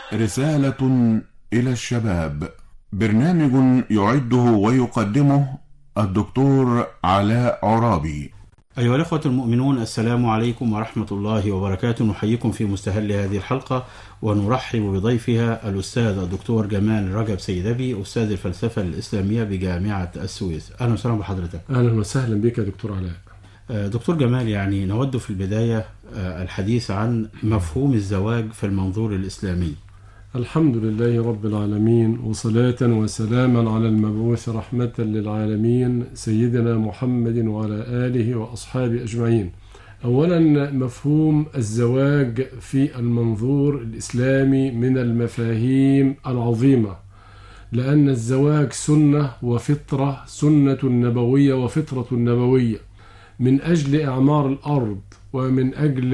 رسالة إلى الشباب. برنامج يعده ويقدمه الدكتور علاء عرابي. أيها الأخوة المؤمنون، السلام عليكم ورحمة الله وبركاته. نحييكم في مستهل هذه الحلقة ونرحب بضيفها الأستاذ الدكتور جمال رجب سيدبي، أستاذ الفلسفة الإسلامية بجامعة السويس. أهلا وسهلا بحضرتك. أهلا وسهلا بك يا دكتور علاء. دكتور جمال، يعني نود في البداية الحديث عن مفهوم الزواج في المنظور الإسلامي. الحمد لله رب العالمين، وصلاة وسلاما على المبعوث رحمة للعالمين سيدنا محمد وعلى آله وأصحابه أجمعين. أولا، مفهوم الزواج في المنظور الإسلامي من المفاهيم العظيمة، لأن الزواج سنة وفطرة، سنة نبوية وفطرة نبوية، من أجل إعمار الأرض، ومن أجل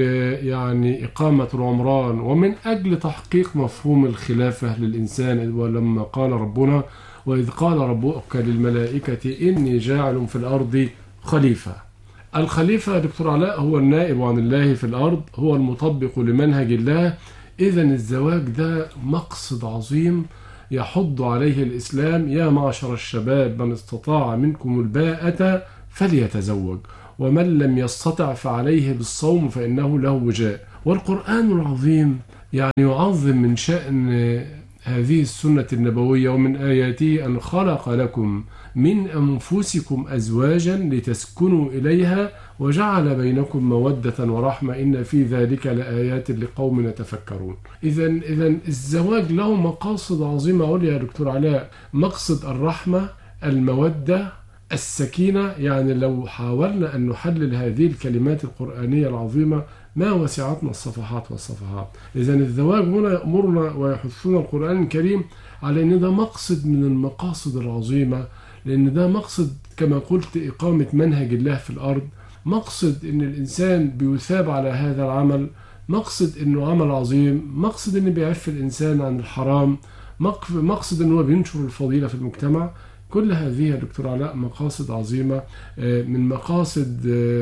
إقامة العمران، ومن أجل تحقيق مفهوم الخلافة للإنسان. ولما قال ربنا: وإذ قال ربك للملائكة إني جاعل في الأرض خليفة. الخليفة يا دكتور علاء هو النائب عن الله في الأرض، هو المطبق لمنهج الله. إذن الزواج ده مقصد عظيم يحض عليه الإسلام: يا معشر الشباب من استطاع منكم الباءة فليتزوج، ومن لم يستطع فعليه بالصوم فإنه له وجاء. والقرآن العظيم يعظم من شأن هذه السنة النبوية: ومن آياته أن خلق لكم من أنفسكم أزواجا لتسكنوا إليها وجعل بينكم مودة ورحمة إن في ذلك لآيات لقوم يتفكرون. إذن الزواج له مقاصد عظيمة عليا يا دكتور علاء: مقصد الرحمة، المودة، السكينة. لو حاولنا أن نحلل هذه الكلمات القرآنية العظيمة ما وسعتنا الصفحات والصفحات. إذن الزواج هنا يأمرنا ويحثنا القرآن الكريم على أن ده مقصد من المقاصد العظيمة، لأن ده مقصد كما قلت إقامة منهج الله في الأرض، مقصد أن الإنسان بيثاب على هذا العمل، مقصد أنه عمل عظيم، مقصد أنه بيعف الإنسان عن الحرام، مقصد أنه بينشر الفضيلة في المجتمع. كل هذه يا دكتور علاء مقاصد عظيمة من مقاصد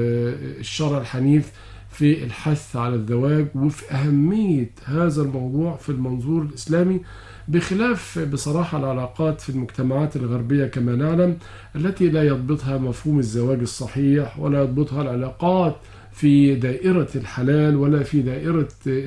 الشرع الحنيف في الحث على الزواج وفي أهمية هذا الموضوع في المنظور الإسلامي، بخلاف بصراحة العلاقات في المجتمعات الغربية كما نعلم، التي لا يضبطها مفهوم الزواج الصحيح، ولا يضبطها العلاقات في دائرة الحلال، ولا في دائرة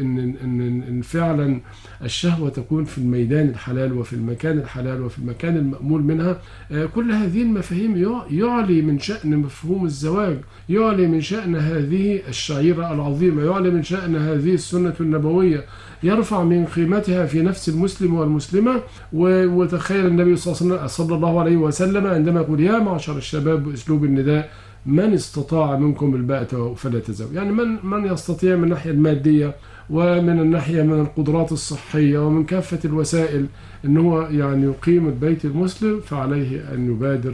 إن فعلا الشهوة تكون في الميدان الحلال وفي المكان الحلال وفي المكان المأمول منها. كل هذه المفاهيم يعلي من شأن مفهوم الزواج، يعلي من شأن هذه الشعيرة العظيمة، يعلي من شأن هذه السنة النبوية، يرفع من قيمتها في نفس المسلم والمسلمة. وتخيل النبي صلى الله عليه وسلم عندما يقول: يا معشر الشباب، بأسلوب النداء: من استطاع منكم الباءة فليتزوج. من يستطيع من الناحية المادية ومن الناحية من القدرات الصحية ومن كافة الوسائل أن هو يقيم البيت المسلم، فعليه أن يبادر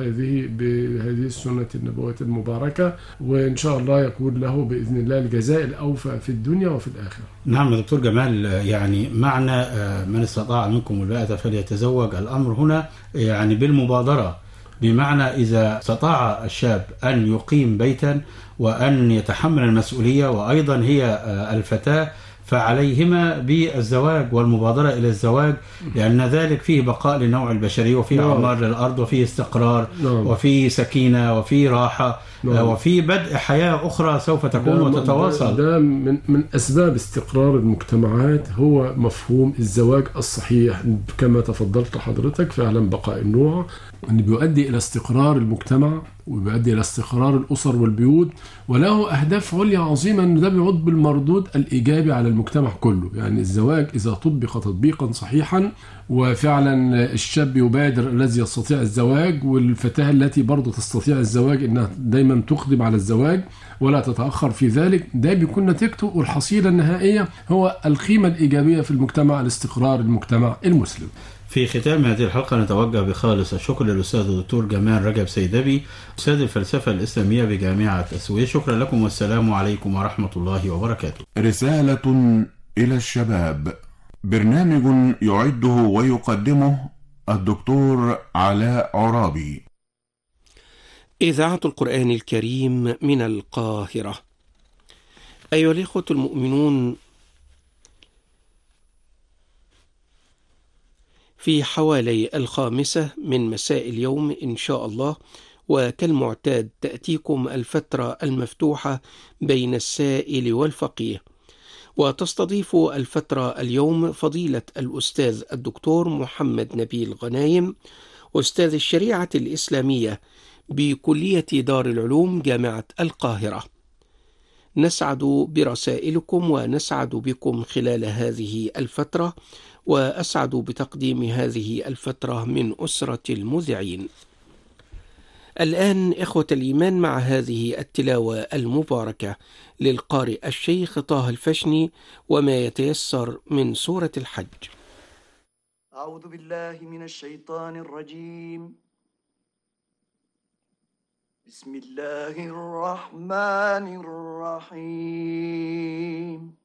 بهذه السنة النبوية المباركة، وإن شاء الله يكون له بإذن الله الجزاء الأوفى في الدنيا وفي الآخرة. نعم يا دكتور جمال، معنى من استطاع منكم الباءة فليتزوج، الأمر هنا بالمبادرة، بمعنى إذا استطاع الشاب أن يقيم بيتا وأن يتحمل المسؤولية، وأيضا هي الفتاة، فعليهما بالزواج والمبادرة إلى الزواج، لأن ذلك فيه بقاء للنوع البشري، وفيه عمار للأرض، وفيه استقرار، وفيه سكينة، وفيه راحة، وفيه بدء حياة أخرى سوف تكون وتتواصل. ده من أسباب استقرار المجتمعات هو مفهوم الزواج الصحيح، كما تفضلت حضرتك. فعلا بقاء النوع أن بيؤدي إلى استقرار المجتمع، وبيؤدي إلى استقرار الأسر والبيوت، وله أهداف عليا عظيمة، أن ده بيعود بالمردود الإيجابي على المجتمع كله. الزواج إذا طبق تطبيقا صحيحا، وفعلا الشاب يبادر الذي يستطيع الزواج، والفتاة التي برضو تستطيع الزواج أنها دايما تقدم على الزواج ولا تتأخر في ذلك، ده بيكون نتيجته والحصيلة النهائية هو القيمة الإيجابية في المجتمع، الاستقرار المجتمع المسلم. في ختام هذه الحلقة نتوجه بخالص الشكر للأستاذ الدكتور جمال رجب سيدبي، أستاذ الفلسفة الإسلامية بجامعة السويس. شكرا لكم والسلام عليكم ورحمة الله وبركاته. رسالة إلى الشباب. برنامج يعده ويقدمه الدكتور علاء عرابي. إذاعة القرآن الكريم من القاهرة. أيها الإخوة المؤمنون، في حوالي 5 من مساء اليوم إن شاء الله. وكالمعتاد تأتيكم الفترة المفتوحة بين السائل والفقيه، وتستضيف الفترة اليوم فضيلة الأستاذ الدكتور محمد نبيل غنايم، أستاذ الشريعة الإسلامية بكلية دار العلوم جامعة القاهرة. نسعد برسائلكم ونسعد بكم خلال هذه الفترة، وأسعد بتقديم هذه الفترة من أسرة المذيعين. الآن إخوة الإيمان مع هذه التلاوة المباركة للقارئ الشيخ طه الفشني وما يتيسر من سورة الحج. أعوذ بالله من الشيطان الرجيم. بسم الله الرحمن الرحيم.